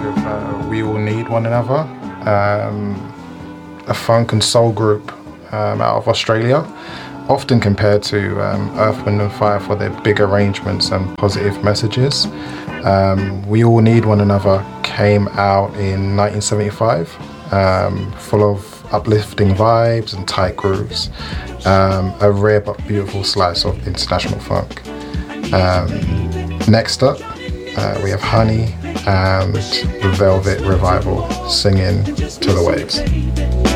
with We All Need One Another, a funk and soul group out of Australia, often compared to Earth, Wind and Fire for their big arrangements and positive messages. We All Need One Another came out in 1975, full of uplifting vibes and tight grooves, a rare but beautiful slice of international funk. Next up, we have Honey and the Velvet Revival singing To the Waves.